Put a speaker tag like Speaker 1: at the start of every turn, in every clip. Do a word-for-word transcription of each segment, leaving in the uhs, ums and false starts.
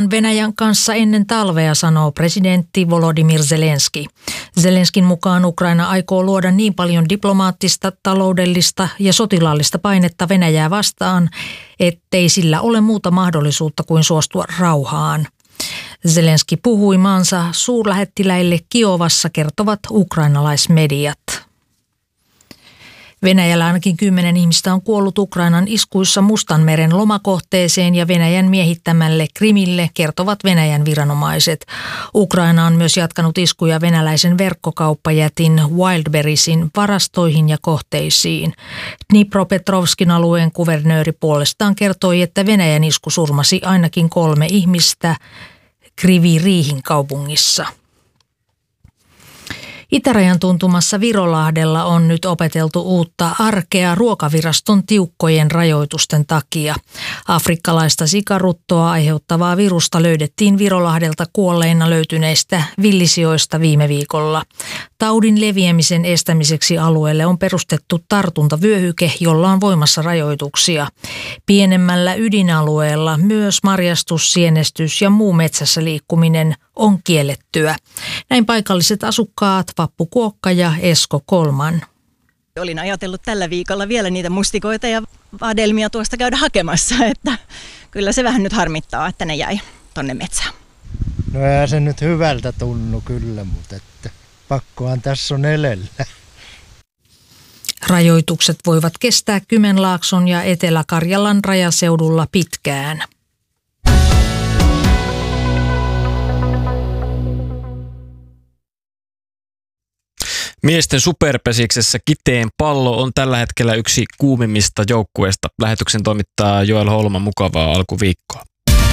Speaker 1: puhutaan Venäjän kanssa ennen talvea, sanoo presidentti Volodymyr Zelenski. Zelenskin mukaan Ukraina aikoo luoda niin paljon diplomaattista, taloudellista ja sotilaallista painetta Venäjää vastaan, ettei sillä ole muuta mahdollisuutta kuin suostua rauhaan. Zelenski puhui maansa suurlähettiläille Kiovassa, kertovat ukrainalaismediat. Venäjällä ainakin kymmenen ihmistä on kuollut Ukrainan iskuissa Mustanmeren lomakohteeseen ja Venäjän miehittämälle Krimille, kertovat Venäjän viranomaiset. Ukraina on myös jatkanut iskuja venäläisen verkkokauppajätin Wildberriesin varastoihin ja kohteisiin. Dnipropetrovskin alueen kuvernööri puolestaan kertoi, että Venäjän isku surmasi ainakin kolme ihmistä Kryvyi-Rihin kaupungissa. Itärajan tuntumassa Virolahdella on nyt opeteltu uutta arkea ruokaviraston tiukkojen rajoitusten takia. Afrikkalaista sikaruttoa aiheuttavaa virusta löydettiin Virolahdelta kuolleina löytyneistä villisijoista viime viikolla. Taudin leviämisen estämiseksi alueelle on perustettu tartuntavyöhyke, jolla on voimassa rajoituksia. Pienemmällä ydinalueella myös marjastus, sienestys ja muu metsässä liikkuminen on kiellettyä. Näin paikalliset asukkaat Vappu Kuokka ja Esko Kolman.
Speaker 2: Olin ajatellut tällä viikolla vielä niitä mustikoita ja vadelmia tuosta käydä hakemassa, että kyllä se vähän nyt harmittaa, että ne jäi tonne metsään.
Speaker 3: No eihän se nyt hyvältä tunnu kyllä, mutta että pakkohan tässä on elellä.
Speaker 1: Rajoitukset voivat kestää Kymenlaakson ja Etelä-Karjalan rajaseudulla pitkään.
Speaker 4: Miesten superpesiksessä Kiteen Pallo on tällä hetkellä yksi kuumimmista joukkueista. Lähetyksen toimittaa Joel Holma, mukavaa alkuviikkoa.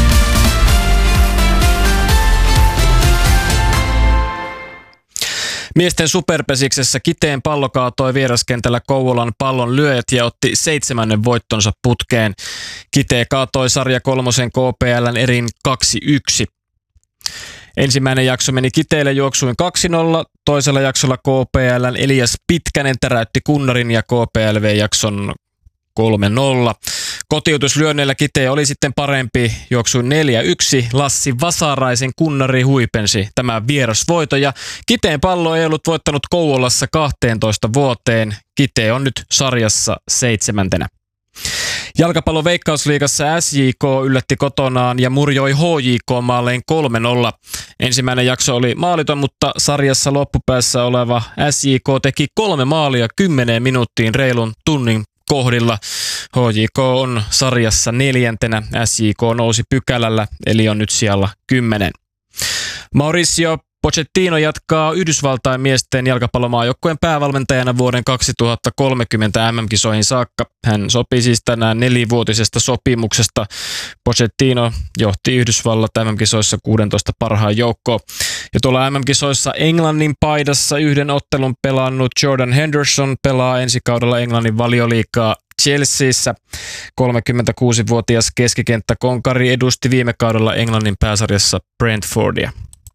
Speaker 4: Miesten superpesiksessä Kiteen Pallo kaatoi vieraskentällä Kouvolan Pallon lyöjät ja otti seitsemännen voittonsa putkeen. Kitee kaatoi sarja kolmosen K P L:n erin kaksi yksi. Ensimmäinen jakso meni Kiteelle juoksuin kaksi nolla, toisella jaksolla K P L:n Elias Pitkänen täräytti Kunnarin ja K P L V-jakson kolme nolla. Kotiutuslyönneillä Kitee oli sitten parempi, juoksuin neljä yksi. Lassi Vasaraisen Kunnari huipensi tämä vierasvoito ja Kiteen Pallo ei ollut voittanut Kouvolassa kahteentoista vuoteen. Kitee on nyt sarjassa seitsemäntenä. Jalkapallon Veikkausliigassa S J K yllätti kotonaan ja murjoi H J K maalleen kolme nolla. Ensimmäinen jakso oli maaliton, mutta sarjassa loppupäässä oleva S J K teki kolme maalia kymmeneen minuuttiin reilun tunnin kohdilla. H J K on sarjassa neljäntenä, S J K nousi pykälällä, eli on nyt siellä kymmenen. Mauricio Pochettino jatkaa Yhdysvaltain miesten jalkapallomaajoukkueen päävalmentajana vuoden kaksituhattakolmekymmentä M M-kisoihin saakka. Hän sopi siis tänään nelivuotisesta sopimuksesta. Pochettino johti Yhdysvallat M M-kisoissa kuusitoista parhaan joukkoon. Ja tuolla M M-kisoissa Englannin paidassa yhden ottelun pelannut Jordan Henderson pelaa ensi kaudella Englannin Valioliigaa Chelseassa. kolmekymmentäkuusivuotias keskikenttäkonkari edusti viime kaudella Englannin pääsarjassa Brentfordia.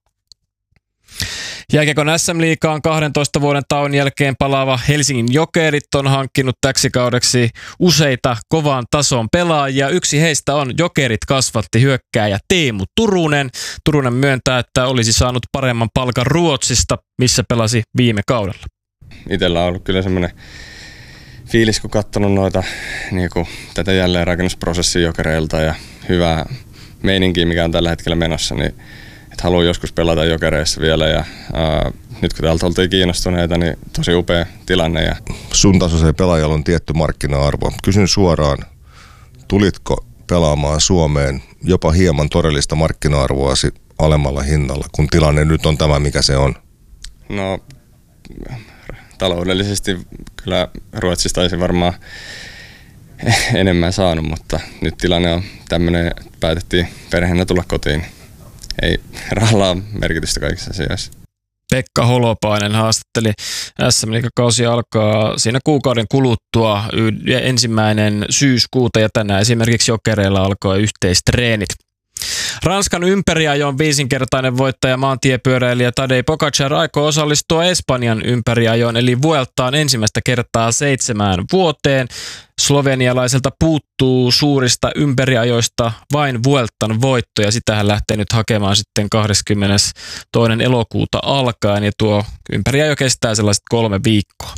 Speaker 4: Jääkiekon S M-liigaan kahdentoista vuoden tauon jälkeen palaava Helsingin Jokerit on hankkinut täksi kaudeksi useita kovan tason pelaajia. Yksi heistä on Jokerit kasvatti hyökkääjä Teemu Turunen. Turunen myöntää, että olisi saanut paremman palkan Ruotsista, missä pelasi viime kaudella.
Speaker 5: Itellä on ollut kyllä semmoinen fiilis, kun katsonut noita, niin kuin, tätä jälleenrakennusprosessia Jokereilta ja hyvää meininkiä, mikä on tällä hetkellä menossa, niin että haluan joskus pelata Jokereissa vielä ja ää, nyt kun täältä oltiin kiinnostuneita, niin tosi upea tilanne. Ja
Speaker 6: sun tasoisella pelaajalla on tietty markkina-arvo. Kysyn suoraan, tulitko pelaamaan Suomeen jopa hieman todellista markkina-arvoasi alemmalla hinnalla, kun tilanne nyt on tämä, mikä se on?
Speaker 5: No, taloudellisesti kyllä Ruotsista olisi varmaan enemmän saanut, mutta nyt tilanne on tämmöinen, että päätettiin perheenä tulla kotiin. Ei rahalla ole merkitystä kaikissa asioissa.
Speaker 4: Pekka Holopainen haastatteli. S M-liigakausi alkaa siinä kuukauden kuluttua ensimmäinen syyskuuta ja tänään esimerkiksi Jokereilla alkoi yhteistreenit. Ranskan ympäriajon viisinkertainen voittaja maantiepyöräilijä Tadej Pogačar aikoo osallistua Espanjan ympäriajoon eli Vueltaan ensimmäistä kertaa seitsemään vuoteen. Slovenialaiselta puuttuu suurista ympäriajoista vain Vueltan voitto ja sitä hän lähtee nyt hakemaan sitten kahdeskymmenestoinen elokuuta alkaen ja tuo ympäriajo kestää sellaiset kolme viikkoa.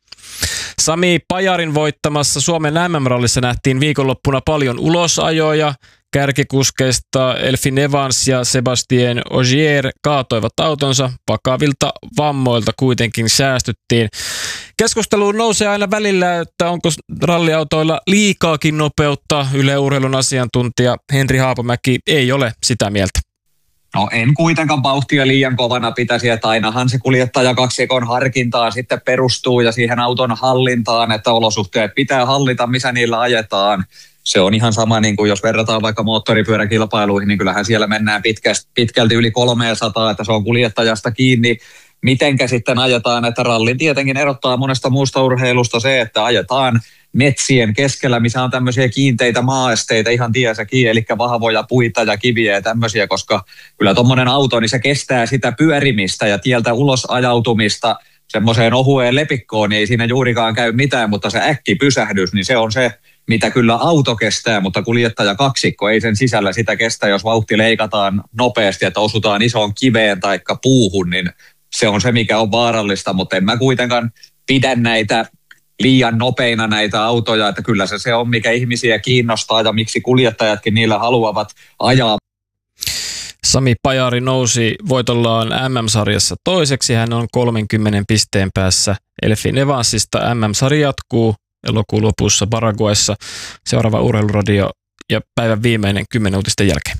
Speaker 4: Sami Pajarin voittamassa Suomen M M-rallissa nähtiin viikonloppuna paljon ulosajoja. Kärkikuskeista Elfyn Evans ja Sebastien Ogier kaatoivat autonsa. Vakavilta vammoilta kuitenkin säästyttiin. Keskusteluun nousee aina välillä, että onko ralliautoilla liikaakin nopeutta. Yle Urheilun asiantuntija Henri Haapamäki ei ole sitä mieltä.
Speaker 7: No en kuitenkaan vauhtia liian kovana pitäisi, että ainahan se kuljettaja kaksikon harkintaan sitten perustuu ja siihen auton hallintaan, että olosuhteet pitää hallita, missä niillä ajetaan. Se on ihan sama, niin kuin jos verrataan vaikka moottoripyöräkilpailuihin, niin kyllähän siellä mennään pitkästi, pitkälti yli kolmesataa, että se on kuljettajasta kiinni. Mitenkä sitten ajetaan, että rallin tietenkin erottaa monesta muusta urheilusta se, että ajetaan metsien keskellä, missä on tämmöisiä kiinteitä maaesteitä ihan tiesä kiinni, eli vahvoja puita ja kiviä ja tämmöisiä, koska kyllä tuommoinen auto, niin se kestää sitä pyörimistä ja tieltä ulos ajautumista semmoiseen ohueen lepikkoon, niin ei siinä juurikaan käy mitään, mutta se äkkipysähdys, niin se on se, mitä kyllä auto kestää, mutta kuljettaja kaksikko ei sen sisällä sitä kestä, jos vauhti leikataan nopeasti, että osutaan isoon kiveen tai puuhun, niin se on se, mikä on vaarallista, mutta en mä kuitenkaan pidä näitä liian nopeina näitä autoja, että kyllä se se on, mikä ihmisiä kiinnostaa ja miksi kuljettajatkin niillä haluavat ajaa.
Speaker 4: Sami Pajari nousi voitollaan M M-sarjassa toiseksi. Hän on kolmenkymmenen pisteen päässä Elfyn Evansista. M M-sarja jatkuu elokuun lopussa Paraguayssa. Seuraava Urheiluradio ja päivän viimeinen kymmenen uutisten jälkeen.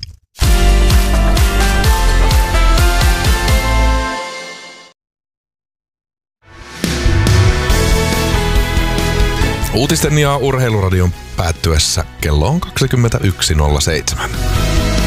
Speaker 8: Uutisten ja Urheiluradion päättyessä kello on kaksikymmentäyksi nolla seitsemän.